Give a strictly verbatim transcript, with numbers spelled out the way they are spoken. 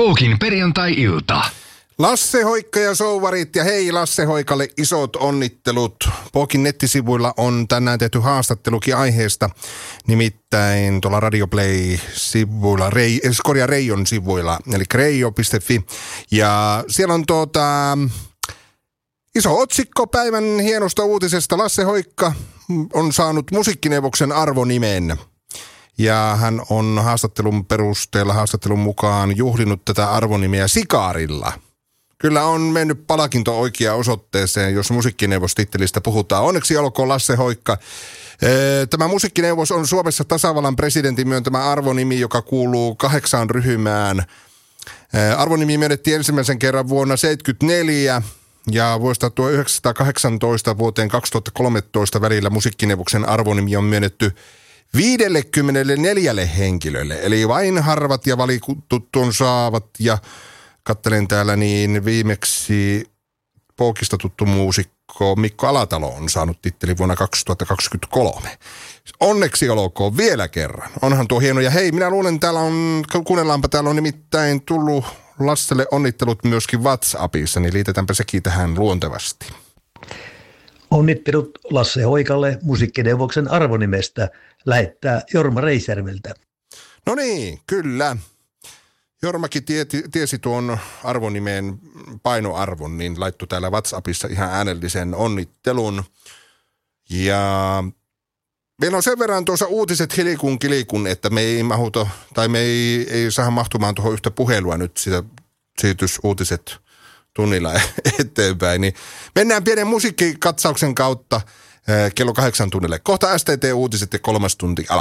Pookin perjantai-ilta. Lasse Hoikka ja Souvarit, ja hei Lasse Hoikalle isot onnittelut. Pookin nettisivuilla on tänään tehty haastattelukin aiheesta, nimittäin tuolla Radio Play-sivuilla, Rei, korjaa Reijon sivuilla, eli reijo piste fi. Ja siellä on tuota, iso otsikko päivän hienosta uutisesta. Lasse Hoikka on saanut musiikkineuvoksen arvonimen. Ja hän on haastattelun perusteella, haastattelun mukaan juhlinut tätä arvonimeä Sikaarilla. Kyllä on mennyt palakinto oikeaan osoitteeseen, jos musiikkineuvostittelistä puhutaan. Onneksi olkoon Lasse Hoikka. Tämä musiikkineuvos on Suomessa tasavallan presidentin myöntämä arvonimi, joka kuuluu kahdeksaan ryhmään. Arvonimi myönnettiin ensimmäisen kerran vuonna tuhatyhdeksänsataaseitsemänkymmentäneljä ja vuodesta tuhatyhdeksänsataakahdeksantoista vuoteen kaksituhattakolmetoista välillä musiikkineuvoksen arvonimi on myönnetty viisikymmentäneljä henkilölle. Eli vain harvat ja valitut tuon saavat, ja katselen täällä niin viimeksi Pookista tuttu muusikko Mikko Alatalo on saanut tittelin vuonna kaksituhattakaksikymmentäkolme. Onneksi olkoon vielä kerran. Onhan tuo hieno. Ja hei, minä luulen, täällä on, kuunnellaanpa, täällä on nimittäin tullut Lasselle onnittelut myöskin WhatsAppissa, niin liitetäänpä sekin tähän luontevasti. Onnittelut Lasse Hoikalle musiikkineuvoksen arvonimestä, lähettää Jorma Reisjärveltä. No niin, kyllä. Jormakin tieti, tiesi tuon arvonimen painoarvon, niin laittoi täällä WhatsAppissa ihan äänellisen onnittelun. Ja meillä on sen verran tuossa uutiset hilikun kilikun, että me ei mahuta, tai me ei, ei saada mahtumaan tuohon yhtä puhelua nyt sitä siirtysuutiset tunnilla eteenpäin. Niin mennään pienen musiikkikatsauksen kautta kello kahdeksan tunnille. Kohta S T T-uutiset ja kolmas tunti alkaa.